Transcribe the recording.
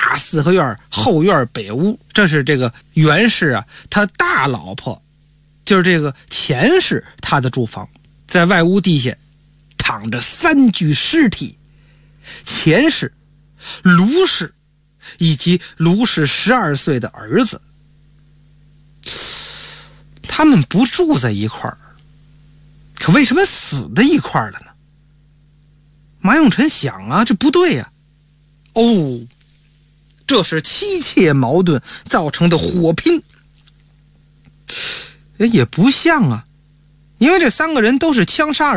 大四合院后院北屋，这是这个袁氏啊他大老婆，就是这个钱氏他的住房。在外屋地下躺着3具尸体，钱氏、卢氏以及卢氏12岁的儿子。他们不住在一块儿，可为什么死在一块儿了呢？马永成想啊，这不对呀。哦，这是妻妾矛盾造成的火拼。也不像啊，因为这3个人都是枪杀